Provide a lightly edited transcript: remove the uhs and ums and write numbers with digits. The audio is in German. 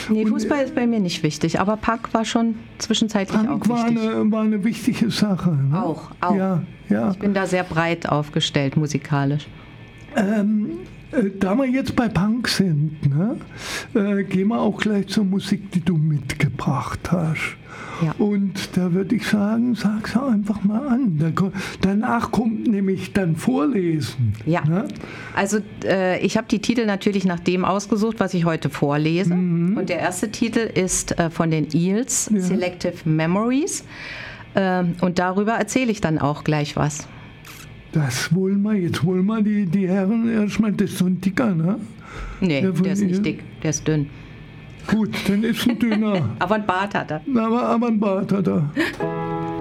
Nee, Fußball ist bei mir nicht wichtig, aber Punk war schon zwischenzeitlich Punk auch wichtig. war eine wichtige Sache. Ne? Auch. Ja. Ich bin da sehr breit aufgestellt musikalisch. Da wir jetzt bei Punk sind, ne, gehen wir auch gleich zur Musik, die du mitgebracht hast. Ja. Und da würde ich sagen, sag sie einfach mal an. Danach kommt nämlich dann Vorlesen. Ja, ne? Also ich habe die Titel natürlich nach dem ausgesucht, was ich heute vorlese. Und der erste Titel ist von den Eels, Selective Memories. Und darüber erzähle ich dann auch gleich was. Das wollen wir. Jetzt wollen wir die Herren erstmal. Das ist so ein dicker, ne? Nee, der ist nicht dick, der ist dünn. Gut, dann ist ein dünner. Aber ein Bart hat er. Aber ein Bart hat er.